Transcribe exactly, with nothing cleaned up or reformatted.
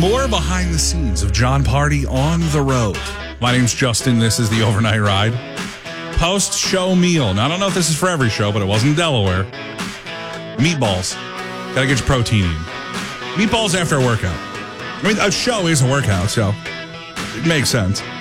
more behind the scenes of John Party on the road. My name's Justin. This is the Overnight Ride. Post-show meal. Now, I don't know if this is for every show, but it was in Delaware. Meatballs. Gotta get your protein in. Meatballs after a workout. I mean, a show is a workout, so it makes sense.